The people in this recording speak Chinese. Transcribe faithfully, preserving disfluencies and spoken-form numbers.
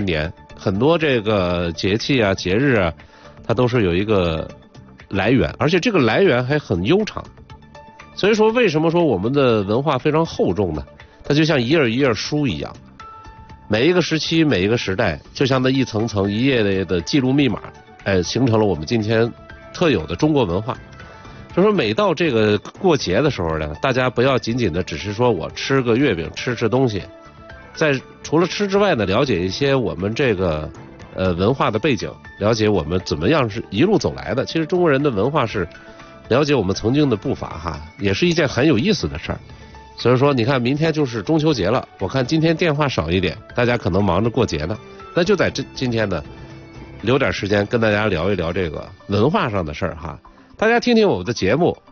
年，很多这个节气啊、节日啊，它都是有一个来源，而且这个来源还很悠长。所以说，为什么说我们的文化非常厚重呢？它就像一页一页书一样，每一个时期、每一个时代，就像那一层层、一页页的记录密码，哎，形成了我们今天特有的中国文化。就说每到这个过节的时候呢，大家不要仅仅的只是说我吃个月饼，吃吃东西，在除了吃之外呢，了解一些我们这个呃文化的背景，了解我们怎么样是一路走来的。其实中国人的文化是了解我们曾经的步伐哈，也是一件很有意思的事儿。所以说，你看明天就是中秋节了，我看今天电话少一点，大家可能忙着过节呢，那就在这今天呢，留点时间跟大家聊一聊这个文化上的事儿哈。大家听听我们的节目，